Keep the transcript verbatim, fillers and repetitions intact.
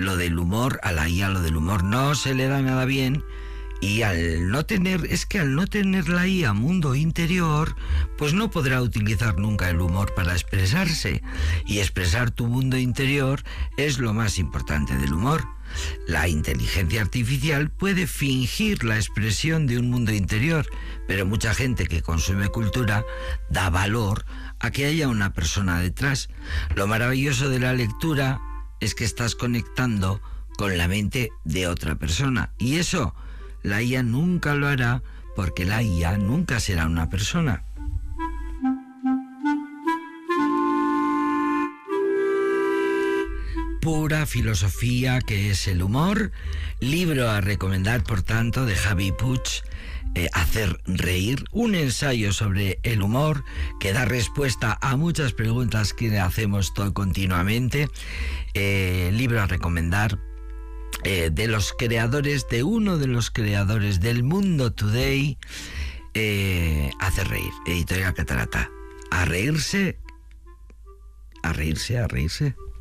lo del humor, a la I A lo del humor no se le da nada bien. Y al no tener, es que al no tener la I A mundo interior, pues no podrá utilizar nunca el humor para expresarse. Y expresar tu mundo interior es lo más importante del humor. La inteligencia artificial puede fingir la expresión de un mundo interior, pero mucha gente que consume cultura da valor a que haya una persona detrás. Lo maravilloso de la lectura es que estás conectando con la mente de otra persona. Y eso la I A nunca lo hará, porque la I A nunca será una persona. Pura filosofía que es el humor. Libro a recomendar, por tanto, de Javi Puig, eh, Hacer reír. Un ensayo sobre el humor que da respuesta a muchas preguntas que hacemos todo continuamente. Eh, libro a recomendar eh, de los creadores, de uno de los creadores del Mundo Today, eh, Hacer reír, Editorial Catarata. A reírse, a reírse, a reírse.